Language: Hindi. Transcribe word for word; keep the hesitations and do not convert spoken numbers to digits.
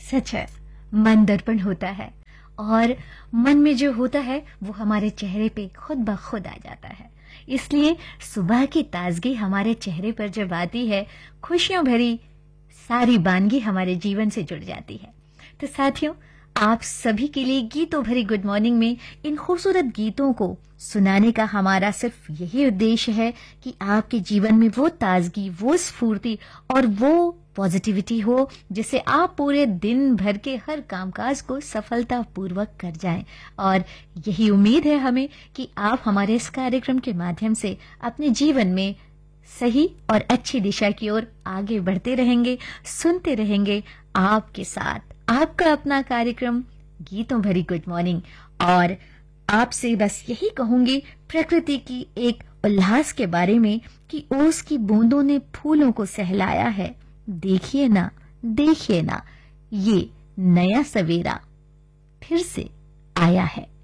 सच है, मन दर्पण होता है और मन में जो होता है वो हमारे चेहरे पे खुद ब खुद आ जाता है। इसलिए सुबह की ताजगी हमारे चेहरे पर जब आती है, खुशियों भरी सारी वानगी हमारे जीवन से जुड़ जाती है। तो साथियों, आप सभी के लिए गीतों भरी गुड मॉर्निंग में इन खूबसूरत गीतों को सुनाने का हमारा सिर्फ यही उद्देश्य है कि आपके जीवन में वो ताजगी, वो स्फूर्ति और वो पॉजिटिविटी हो जिससे आप पूरे दिन भर के हर कामकाज को सफलतापूर्वक कर जाएं। और यही उम्मीद है हमें कि आप हमारे इस कार्यक्रम के माध्यम से अपने जीवन में सही और अच्छी दिशा की ओर आगे बढ़ते रहेंगे, सुनते रहेंगे आपके साथ आपका अपना कार्यक्रम गीतों भरी गुड मॉर्निंग। और आपसे बस यही कहूंगी प्रकृति की एक उल्लास के बारे में कि ओस की बूंदों ने फूलों को सहलाया है। देखिए ना, देखिए ना, ये नया सवेरा फिर से आया है।